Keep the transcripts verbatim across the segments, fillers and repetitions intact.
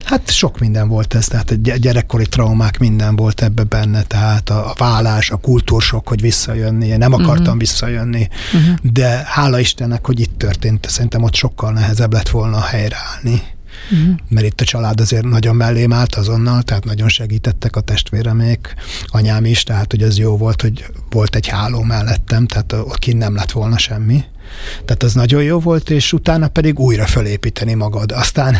Hát sok minden volt ez, tehát a gyerekkori traumák, minden volt ebbe benne, tehát a, a vállás, a kultúrsok, hogy visszajönni, én nem akartam uh-huh. visszajönni, uh-huh. de hála Istennek, hogy itt történt, szerintem ott sokkal nehezebb lett volna helyreállni. Uh-huh. Mert itt a család azért nagyon mellém állt azonnal, tehát nagyon segítettek a testvéremék, anyám is, tehát hogy az jó volt, hogy volt egy háló mellettem, tehát ott kint nem lett volna semmi. Tehát az nagyon jó volt, és utána pedig újra fölépíteni magad. Aztán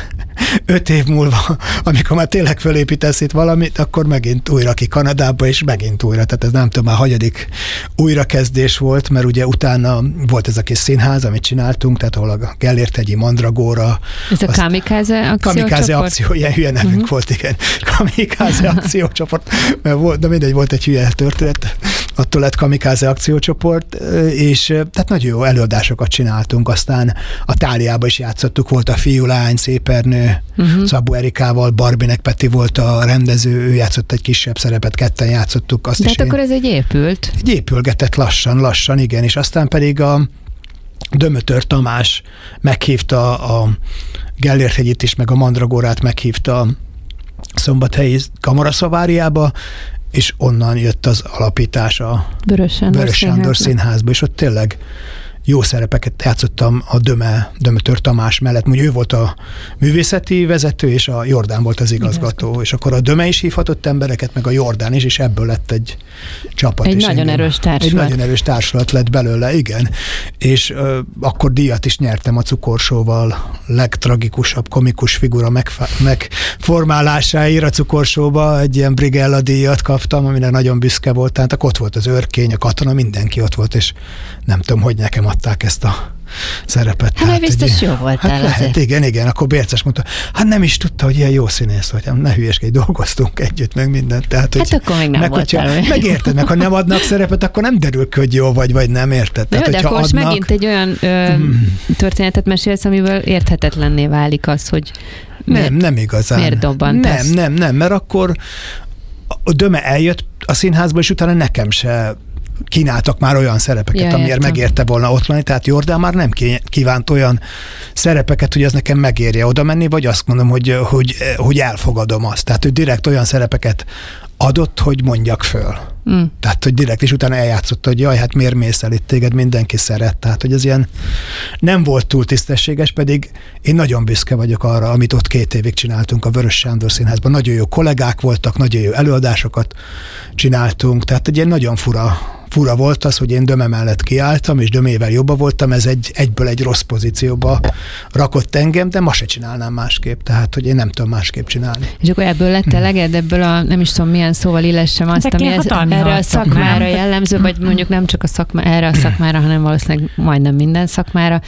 öt év múlva, amikor már tényleg fölépítesz itt valamit, akkor megint újra ki Kanadába, és megint újra. Tehát ez nem tudom, már hagyadik újrakezdés volt, mert ugye utána volt ez a kis színház, amit csináltunk, tehát ahol a Gellért-hegyi Mandragóra. Ez a Kamikaze akciócsoport? Kamikaze akció, ilyen hülye nevünk uh-huh. volt, igen. Kamikaze akciócsoport, mert volt, de mindegy, volt egy hülye történet. Attól lett Kamikaze akciócsoport, és tehát nagyon jó előadásokat csináltunk, aztán a Táliába is játszottuk, volt a Fiú-lány, Szépernő, uh-huh. Szabó Erikával, Barbinek Peti volt a rendező, ő játszott egy kisebb szerepet, ketten játszottuk. Azt de is hát én, akkor ez egy épült? Egy épülgetett lassan, lassan, igen, és aztán pedig a Dömötör Tamás meghívta a Gellért-hegyit is, meg a Mandragórát meghívta a Szombathelyi Kamaraszaváriába, és onnan jött az alapítás a Vörös Sándor, Vörös Sándor Színházba, és ott tényleg jó szerepeket játszottam a Döme, Dömötör Tamás mellett. Ugye ő volt a művészeti vezető, és a Jordán volt az igazgató, igazgató. És akkor a Döme is hívhatott embereket, meg a Jordán is, és ebből lett egy csapat. Egy és nagyon engem, erős társulat. Egy nagyon erős társulat lett belőle, igen. És ö, akkor díjat is nyertem a Cukorsóval, legtragikusabb komikus figura megfa- megformálásáért a Cukorsóba, egy ilyen Brigella díjat kaptam, aminek nagyon büszke volt, tehát akkor ott volt az Őrkény, a Katona, mindenki ott volt, és nem tudom, hogy nekem adták ezt a szerepet. Hát mert biztos jó voltál. Hát lehet, igen, igen. Akkor Bérces mondta, hát nem is tudta, hogy ilyen jó színész vagy. Ne hülyeskedj, dolgoztunk együtt, meg mindent. Tehát, hát hogy, akkor még nem meg, voltál. Hogyha, megérted, meg ha nem adnak szerepet, akkor nem derül ki, hogy jó vagy, vagy nem érted. De, Tehát, jó, de akkor most adnak, megint egy olyan ö, mm. történetet mesélsz, amiből érthetetlenné válik az, hogy nem, miért, nem igazán. Miért dobbantasz? Nem, nem, nem, mert akkor a Döme eljött a színházba, és utána nekem se kínáltak már olyan szerepeket, ja, amiért értem. Megérte volna ott lenni, tehát Jordán már nem kívánt olyan szerepeket, hogy ez nekem megérje oda menni, vagy azt mondom, hogy, hogy, hogy elfogadom azt. Tehát, hogy direkt olyan szerepeket adott, hogy mondjak föl. Mm. Tehát, hogy direkt, és utána eljátszotta, hogy jaj, hát miért mész el itt, téged mindenki szeret. Tehát, hogy ez ilyen nem volt túl tisztességes, pedig én nagyon büszke vagyok arra, amit ott két évig csináltunk a Vörös Sándor Színházban. Nagyon jó kollégák voltak, nagyon jó előadásokat csináltunk, tehát egy ilyen nagyon fura Fura volt az, hogy én Döme mellett kiálltam, és Dömével jobban voltam, ez egy, egyből egy rossz pozícióba rakott engem, de ma se csinálnám másképp, tehát, hogy én nem tudom másképp csinálni. És akkor ebből lett eleged, ebből a, nem is tudom milyen szóval illessem azt, ami ez, erre a szakmára nem? Jellemző, vagy mondjuk nem csak a szakma, erre a szakmára, hanem valószínűleg majdnem minden szakmára.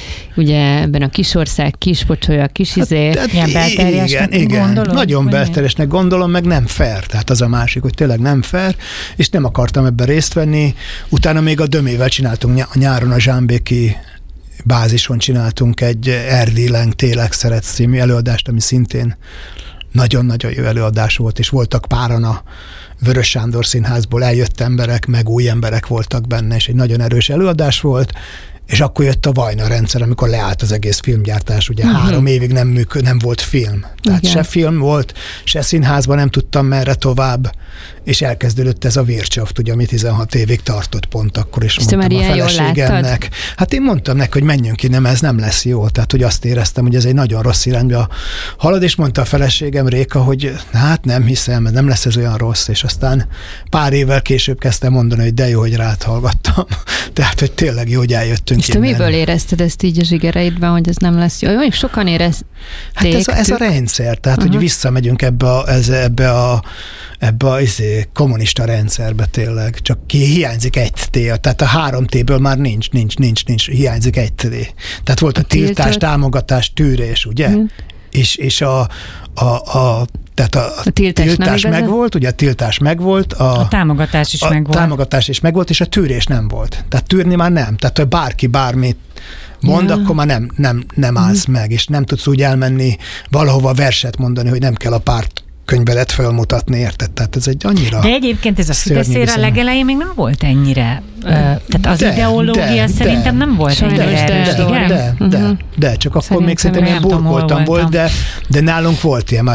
Ugye ebben a kisország, kispocsolya, kis izé, hát, ilyen belterjesnek igen, igen. gondolom? Nagyon belterjesnek gondolom, meg nem fair. Tehát az a másik, hogy tényleg nem fair, és nem akartam ebben részt venni. Utána még a Dömével csináltunk a nyáron a Zsámbéki bázison csináltunk egy Erdélyen tényleg szeretsz című előadást, ami szintén nagyon-nagyon jó előadás volt, és voltak páran a Vörös Sándor Színházból eljött emberek, meg új emberek voltak benne, és egy nagyon erős előadás volt, és akkor jött a Vajna rendszer, amikor leállt az egész filmgyártás, ugye uh-huh. három évig nem működ, nem volt film. Tehát igen. Se film volt, se színházban nem tudtam merre tovább, és elkezdődött ez a Vircsoft, ugye, ami tizenhat évig tartott pont akkor, és, és mondtam a feleségemnek. Hát én mondtam neki, hogy menjünk innen, ez nem lesz jó. Tehát, hogy azt éreztem, hogy ez egy nagyon rossz irányba halad, és mondta a feleségem, Réka, hogy hát nem hiszem, nem lesz ez olyan rossz, és aztán pár évvel később kezdtem mondani, hogy de jó, hogy rád hallgattam. Tehát, hogy tényleg jó, hogy eljöttünk. És te miből érezted ezt így a zsigereidben, hogy ez nem lesz jó? Jó, sokan érezték. Hát ez a, ez a rendszer, tehát, uh-huh. hogy visszamegyünk ebbe a, ez, ebbe a, ebbe a izé, kommunista rendszerbe tényleg. Csak ki hiányzik egy T, tehát a három T-ből már nincs, nincs, nincs, nincs, hiányzik egy T. Tehát volt a, a tiltás, tiltás, támogatás, tűrés, ugye? Uh-huh. És, és a, a, a tehát a, a tiltás, tiltás megvolt, ugye a tiltás megvolt. A, a támogatás is a megvolt. A támogatás is megvolt, és a tűrés nem volt. Tehát tűrni már nem. Tehát, hogy bárki bármit mond, ja. akkor már nem, nem, nem állsz mm. meg, és nem tudsz úgy elmenni valahova verset mondani, hogy nem kell a párt könyvedet fölmutatni, érted? Tehát ez egy annyira... De egyébként ez a Fideszére a legelején még nem volt ennyire. Uh, tehát az de, ideológia de, szerintem de, nem volt sajnos, ennyire de, erős. De, de, de, de, de, csak akkor szerintem még szerintem ilyen burkoltam volt, de, de nálunk volt ilyen.